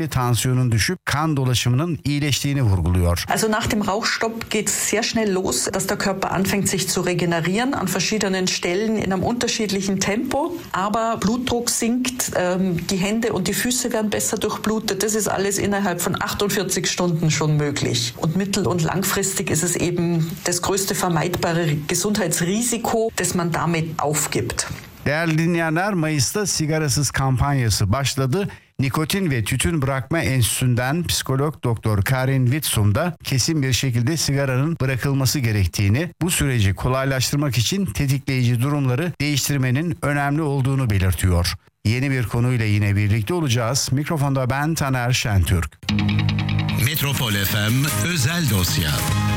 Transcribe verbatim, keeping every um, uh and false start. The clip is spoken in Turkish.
tansiyonun düşüp kan dolaşımının iyileştiğini vurguluyor. Also nach dem Rauchstopp geht es sehr schnell los, dass der Körper anfängt sich zu regenerieren an verschiedenen Stellen in einem unterschiedlichen Tempo. Aber Blutdruck sinkt, ähm, die Hände und die Füße werden besser durchblutet. Das ist alles innerhalb von achtundvierzig Stunden schon möglich. Und mittel- und langfristig ist es eben das größte vermeidbare Gesundheitsrisiko, das man damit aufgibt. Değerli dinleyenler, Mayıs'ta sigarasız kampanyası başladı. Nikotin ve Tütün Bırakma Enstitüsü'nden psikolog Doktor Karin Witzum da kesin bir şekilde sigaranın bırakılması gerektiğini, bu süreci kolaylaştırmak için tetikleyici durumları değiştirmenin önemli olduğunu belirtiyor. Yeni bir konuyla yine birlikte olacağız. Mikrofonda ben Taner Şentürk. Metropol F M Özel Dosya.